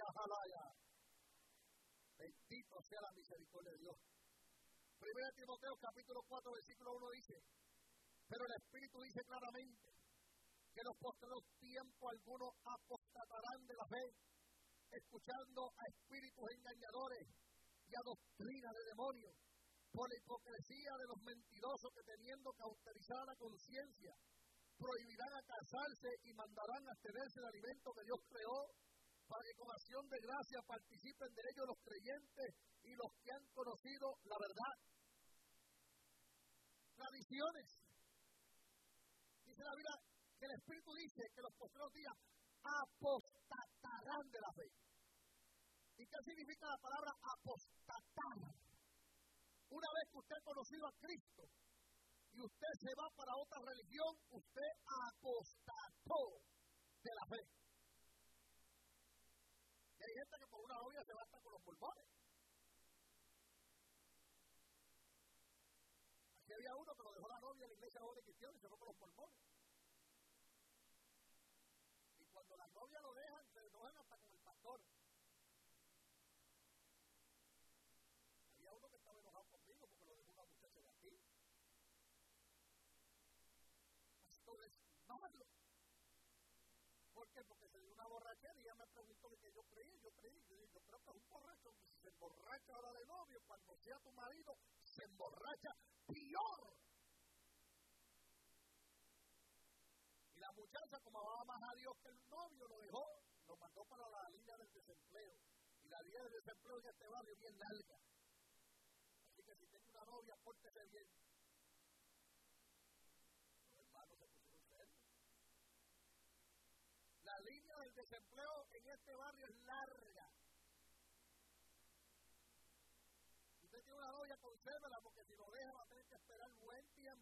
jalaya. Bendito sea la misericordia de Dios. 1 Timoteo capítulo 4 versículo 1 dice: pero el Espíritu dice claramente que en los postreros tiempos algunos apostatarán de la fe, escuchando a espíritus engañadores y a doctrina de demonios, por la hipocresía de los mentirosos que, teniendo cauterizada la conciencia, prohibirán a casarse y mandarán abstenerse del alimento que Dios creó, para que con acción de gracia participen de ellos los creyentes y los que han conocido la verdad. Tradiciones. Dice la Biblia que el Espíritu dice que los postreros días apostatarán de la fe. ¿Y qué significa la palabra apostatar? Una vez que usted ha conocido a Cristo y usted se va para otra religión, usted apostató de la fe. Y hay gente que por una novia se va a estar con los mormones. Aquí había uno que lo dejó la novia en la iglesia de cristiana y se fue con los mormones. Y cuando las novias lo dejan, se enojan hasta con el pastor. Había uno que estaba enojado conmigo porque lo dejó una muchacha de aquí. Pastor, es malo. ¿Por qué? Porque se dio una borrachera y ella me preguntó que yo creí. Yo creo que es un borracho. Si se emborracha ahora de novio, cuando sea tu marido, se emborracha peor. Y la muchacha, como amaba más a Dios que el novio, lo dejó, lo mandó para la línea del desempleo. Y la línea del desempleo en este barrio es bien larga. Así que si tengo una novia, pórtese bien. Los hermanos se pusieron serios. La línea del desempleo en este barrio es larga. Si usted tiene una novia, consérvela, porque si lo deja va a tener que esperar buen tiempo